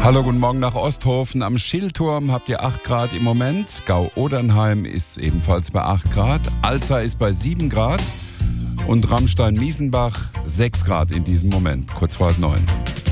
Hallo, guten Morgen nach Osthofen. Am Schildturm habt ihr 8 Grad im Moment. Gau-Odernheim ist ebenfalls bei 8 Grad. Alza ist bei 7 Grad. Und Rammstein-Miesenbach 6 Grad in diesem Moment, kurz vor 8:30.